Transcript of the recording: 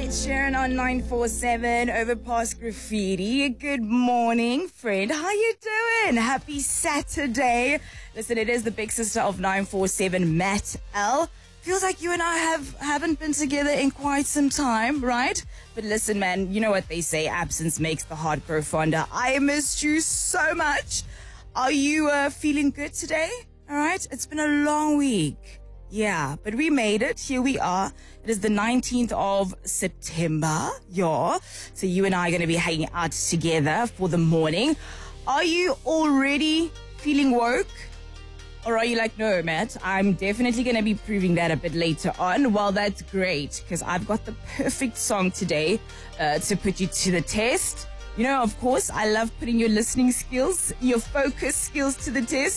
It's Sharon on 947 Overpass Graffiti. Good morning, friend. How you doing? Happy Saturday. Listen, it is the big sister of 947, Matt L. Feels like you and I haven't been together in quite some time, right? But listen, man, you know what they say, absence makes the heart grow fonder. I missed you so much. Are you feeling good today? All right? It's been a long week. Yeah, but we made it. Here we are. It is the 19th of September. Yeah. So you and I are going to be hanging out together for the morning. Are you already feeling woke? Or are you like, no, Matt, I'm definitely going to be proving that a bit later on? Well, that's great, because I've got the perfect song today to put you to the test. You know, of course, I love putting your listening skills, your focus skills to the test.